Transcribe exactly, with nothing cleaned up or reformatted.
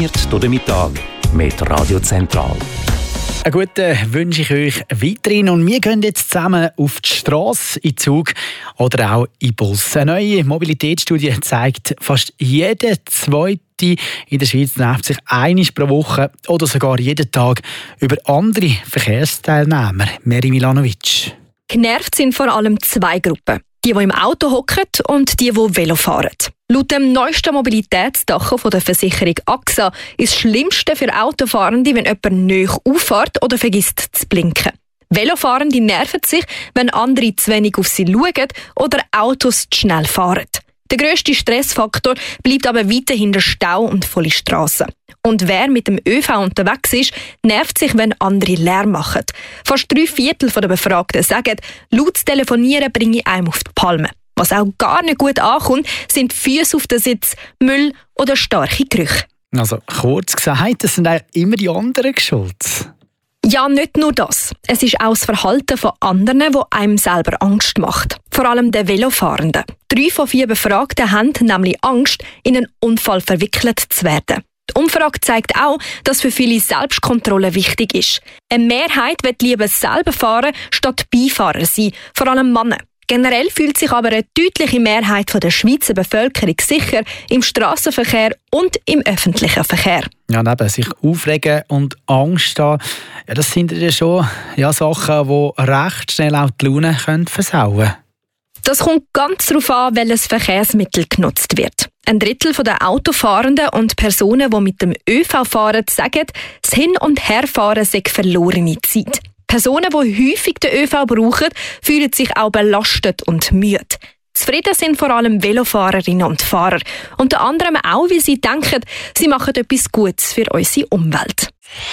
präsentiert durch den Mittal mit Radio Zentral. Einen guten wünsche ich euch weiterhin. Und wir gehen jetzt zusammen auf die Strasse, in Zug oder auch in Bus. Eine neue Mobilitätsstudie zeigt, fast jeder Zweite in der Schweiz nervt sich einmal pro Woche oder sogar jeden Tag über andere Verkehrsteilnehmer. Meri Milanovic. Genervt sind vor allem zwei Gruppen. Die, die im Auto hocken und die, die Velo fahren. Laut dem neuesten Mobilitätsdach von der Versicherung A X A ist das Schlimmste für Autofahrende, wenn jemand nahe auffährt oder vergisst zu blinken. Velofahrende nerven sich, wenn andere zu wenig auf sie schauen oder Autos zu schnell fahren. Der grösste Stressfaktor bleibt aber weiterhin der Stau und volle Strassen. Und wer mit dem ÖV unterwegs ist, nervt sich, wenn andere Lärm machen. Fast drei Viertel der Befragten sagen, lautes Telefonieren bringe einem auf die Palme. Was auch gar nicht gut ankommt, sind Füße auf den Sitz, Müll oder starke Gerüche. Also kurz gesagt, das sind eigentlich immer die anderen schuld. Ja, nicht nur das. Es ist auch das Verhalten von anderen, das einem selber Angst macht. Vor allem den Velofahrenden. Drei von vier Befragten haben nämlich Angst, in einen Unfall verwickelt zu werden. Die Umfrage zeigt auch, dass für viele Selbstkontrolle wichtig ist. Eine Mehrheit will lieber selber fahren, statt Beifahrer sein, vor allem Männer. Generell fühlt sich aber eine deutliche Mehrheit der Schweizer Bevölkerung sicher im Strassenverkehr und im öffentlichen Verkehr. Ja, neben sich aufregen und Angst haben, ja, das sind ja schon ja, Sachen, die recht schnell auch die Laune können versauen können. Das kommt ganz darauf an, welches Verkehrsmittel genutzt wird. Ein Drittel der Autofahrenden und Personen, die mit dem ÖV fahren, sagen, das Hin- und Herfahren sei verlorene Zeit. Personen, die häufig den ÖV brauchen, fühlen sich auch belastet und müde. Zufrieden sind vor allem Velofahrerinnen und Fahrer. Unter anderem auch, weil sie denken, sie machen etwas Gutes für unsere Umwelt.